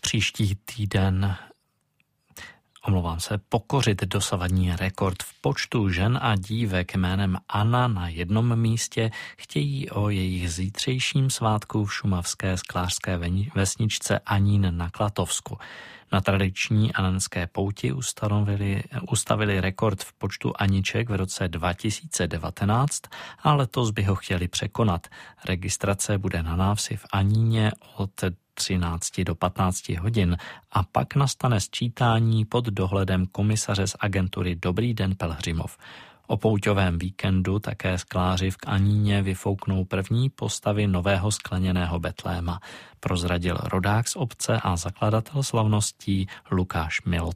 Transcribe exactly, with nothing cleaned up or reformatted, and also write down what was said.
Příští týden Omlouvám se, pokořit dosavadní rekord v počtu žen a dívek jménem Anna na jednom místě chtějí o jejich zítřejším svátku v šumavské sklářské vesničce Anín na Klatovsku. Na tradiční anenské pouti ustavili, ustavili rekord v počtu Aniček v roce dva tisíce devatenáct a letos by ho chtěli překonat. Registrace bude na návsi v Aníně od třinácti do patnácti hodin a pak nastane sčítání pod dohledem komisaře z agentury Dobrý den Pelhřimov. O pouťovém víkendu také skláři v Aníně vyfouknou první postavy nového skleněného betléma, prozradil rodák z obce a zakladatel slavností Lukáš Milot.